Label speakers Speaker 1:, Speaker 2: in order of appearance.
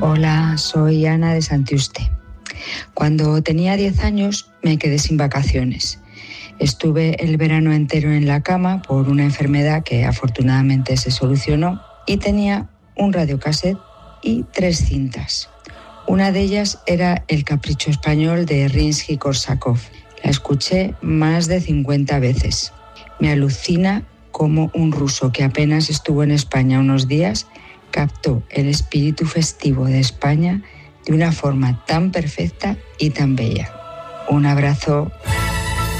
Speaker 1: Hola, soy Ana de Santiuste. Cuando tenía 10 años me quedé sin vacaciones. Estuve el verano entero en la cama por una enfermedad que afortunadamente se solucionó y tenía un radiocassette y 3 cintas. Una de ellas era El Capricho Español de Rimski-Korsakov. La escuché más de 50 veces. Me alucina cómo un ruso que apenas estuvo en España unos días captó el espíritu festivo de España de una forma tan perfecta y tan bella. Un abrazo.